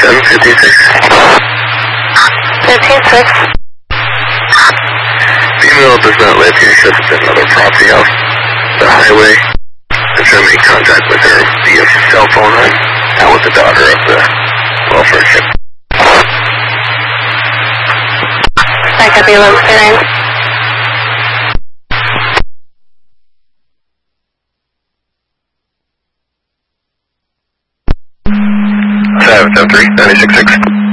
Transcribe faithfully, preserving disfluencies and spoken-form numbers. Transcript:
seven fifty-six. fifteen six. Female does not live here, she lives at another property off the highway. I'm trying to make contact with her via cell phone. I'm out with the daughter of the welfare ship. I copy eleven nine. seven seven three, nine six six.